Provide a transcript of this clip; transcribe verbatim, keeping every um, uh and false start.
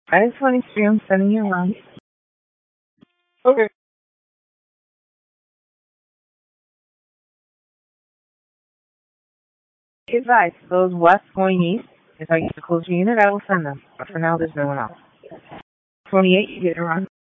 I just twenty-three, I'm sending you around. Okay. Advice, those west going east, if I get to close your unit, I will send them. But for now, there's no one else. twenty-eight, you get around.